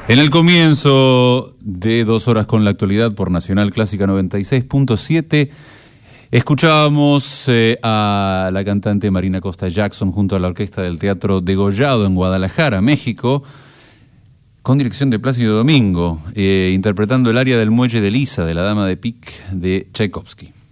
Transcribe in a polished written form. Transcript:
En el comienzo de 2 horas con la actualidad por Nacional Clásica 96.7, escuchábamos a la cantante Marina Costa Jackson junto a la orquesta del Teatro Degollado en Guadalajara, México, con dirección de Plácido Domingo, interpretando el aria del Muelle de Lisa de la Dama de Pique de Tchaikovsky.